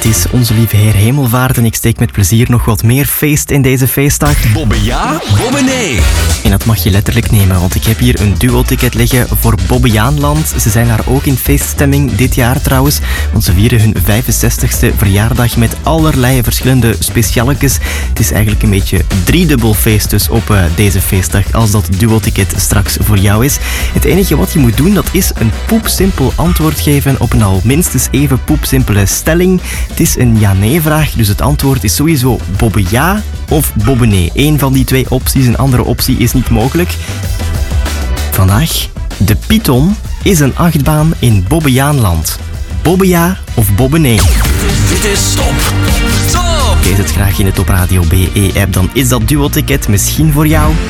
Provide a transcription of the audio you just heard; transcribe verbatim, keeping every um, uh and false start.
is onze lieve Heer Hemelvaart en ik steek met plezier nog wat meer feest in deze feestdag. Bobbe ja, Bobbe nee. En dat mag je letterlijk nemen, want ik heb hier een duo-ticket liggen voor Bobbejaanland. Ze zijn daar ook in feeststemming dit jaar trouwens, want ze vieren hun vijfenzestigste verjaardag met allerlei verschillende specialetjes. Het is eigenlijk een beetje driedubbel feest dus op uh, deze feestdag, als dat duo-ticket straks voor jou is. Het enige wat je moet doen, dat is een poepsimpel antwoord geven op een al minstens even poepsimpele stelling. Het is een ja-nee-vraag, dus het antwoord is sowieso Bobbe ja of Bobbe nee. Eén van die twee opties, een andere optie is niet mogelijk. Vandaag, de Python is een achtbaan in Bobbejaanland. Bobbe ja of Bobbe nee? Dit is Top Top. Lees het graag in de Top Radio B E-app, dan is dat duo-ticket misschien voor jou.